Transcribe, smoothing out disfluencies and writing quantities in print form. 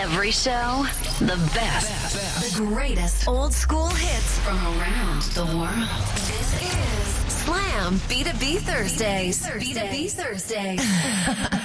Every show, the best. The greatest old school hits from around the world. This is Slam B2B Thursdays. B2B Thursdays.